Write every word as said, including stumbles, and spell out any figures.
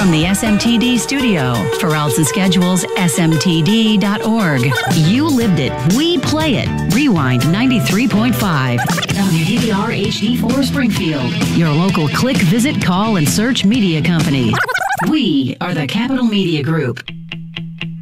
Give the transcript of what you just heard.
from the S M T D studio. For routes and schedules, S M T D dot org. You lived it. We play it. Rewind ninety-three point five. W D B R H D four Springfield. Your local click, visit, call, and search media company. We are the Capital Media Group.